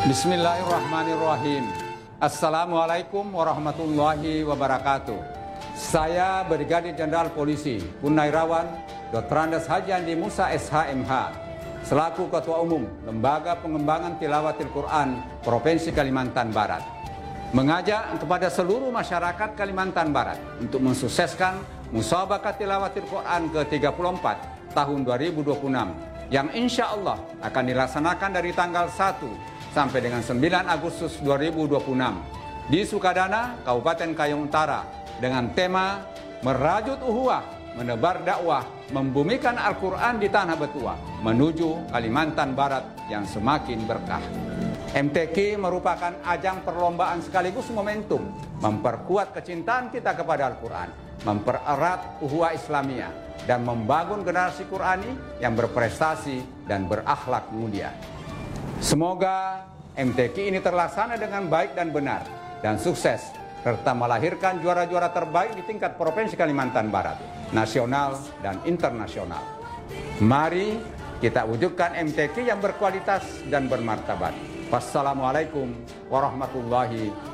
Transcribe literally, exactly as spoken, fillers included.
Bismillahirrahmanirrahim. Assalamualaikum warahmatullahi wabarakatuh. Saya Brigadir Jenderal Polisi Purnawirawan Doktor Andes Haji Andi Musa S H M H selaku Ketua Umum Lembaga Pengembangan Tilawatil Quran Provinsi Kalimantan Barat, mengajak kepada seluruh masyarakat Kalimantan Barat untuk mensukseskan Musabaqah Tilawatil Quran ke tiga puluh empat tahun dua ribu dua puluh enam yang insya Allah akan dilaksanakan dari tanggal satu sampai dengan sembilan Agustus dua ribu dua puluh enam di Sukadana, Kabupaten Kayong Utara, dengan tema Merajut Uhuwah, Menebar Dakwah, Membumikan Al-Quran di Tanah Betua menuju Kalimantan Barat yang semakin berkah. M T Q merupakan ajang perlombaan sekaligus momentum memperkuat kecintaan kita kepada Al-Quran, mempererat uhuwah Islamiyah, dan membangun generasi Qurani yang berprestasi dan berakhlak mulia. Semoga M T Q ini terlaksana dengan baik dan benar dan sukses, serta melahirkan juara-juara terbaik di tingkat Provinsi Kalimantan Barat, nasional dan internasional. Mari kita wujudkan M T Q yang berkualitas dan bermartabat. Wassalamualaikum warahmatullahi